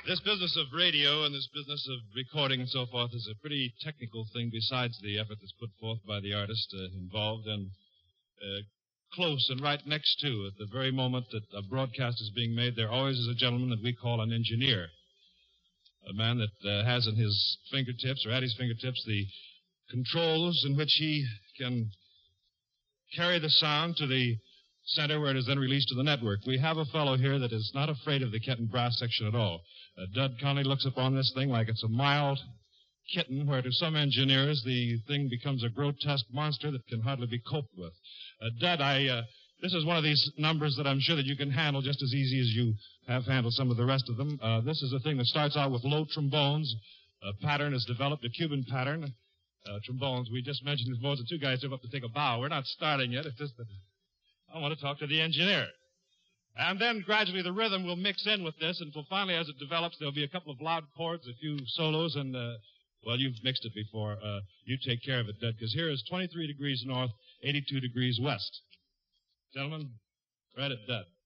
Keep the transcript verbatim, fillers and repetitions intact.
This business of radio and this business of recording and so forth is a pretty technical thing besides the effort that's put forth by the artist uh, involved. And uh, close and right next to, at the very moment that a broadcast is being made, there always is a gentleman that we call an engineer. A man that uh, has in his fingertips, or at his fingertips, the controls in which he can carry the sound to the center where it is then released to the network. We have a fellow here that is not afraid of the Kenton brass section at all. Uh, Dud Conley looks upon this thing like it's a mild kitten, where to some engineers the thing becomes a grotesque monster that can hardly be coped with. Uh, Dud, I, uh, this is one of these numbers that I'm sure that you can handle just as easy as you have handled some of the rest of them. Uh, this is a thing that starts out with low trombones. A pattern is developed, a Cuban pattern. Uh, trombones, we just mentioned trombones, the two guys are up to take a bow. We're not starting yet. It's just that I want to talk to the engineer. And then gradually the rhythm will mix in with this until finally as it develops there'll be a couple of loud chords, a few solos, and, uh, well, you've mixed it before. Uh, you take care of it, Dud, because here is twenty-three degrees north, eighty-two degrees west. Gentlemen, right at Dud.